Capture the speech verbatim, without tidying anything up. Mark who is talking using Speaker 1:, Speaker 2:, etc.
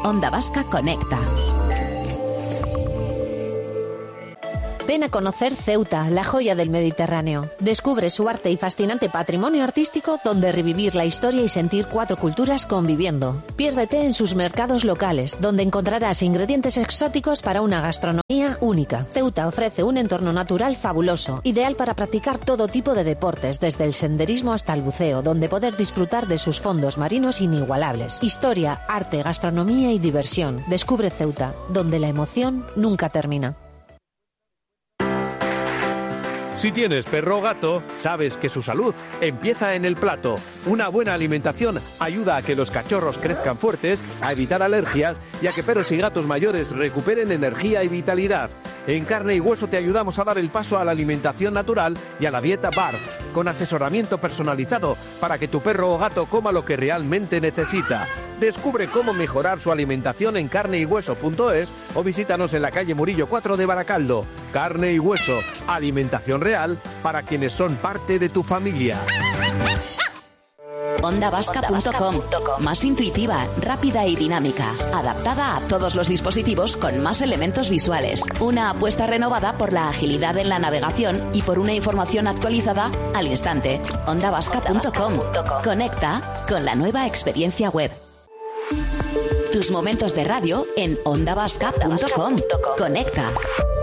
Speaker 1: Onda Vasca Conecta.
Speaker 2: Ven a conocer Ceuta, la joya del Mediterráneo. Descubre su arte y fascinante patrimonio artístico donde revivir la historia y sentir cuatro culturas conviviendo. Piérdete en sus mercados locales, donde encontrarás ingredientes exóticos para una gastronomía única. Ceuta ofrece un entorno natural fabuloso, ideal para practicar todo tipo de deportes, desde el senderismo hasta el buceo, donde poder disfrutar de sus fondos marinos inigualables. Historia, arte, gastronomía y diversión. Descubre Ceuta, donde la emoción nunca termina.
Speaker 3: Si tienes perro o gato, sabes que su salud empieza en el plato. Una buena alimentación ayuda a que los cachorros crezcan fuertes, a evitar alergias y a que perros y gatos mayores recuperen energía y vitalidad. En Carne y Hueso te ayudamos a dar el paso a la alimentación natural y a la dieta B A R F, con asesoramiento personalizado para que tu perro o gato coma lo que realmente necesita. Descubre cómo mejorar su alimentación en carne y hueso punto es o visítanos en la calle Murillo cuatro de Baracaldo. Carne y Hueso, alimentación real para quienes son parte de tu familia.
Speaker 1: onda vasca punto com. Más intuitiva, rápida y dinámica. Adaptada a todos los dispositivos con más elementos visuales. Una apuesta renovada por la agilidad en la navegación y por una información actualizada al instante. onda vasca punto com. Conecta con la nueva experiencia web. Tus momentos de radio en onda vasca punto com. Conecta.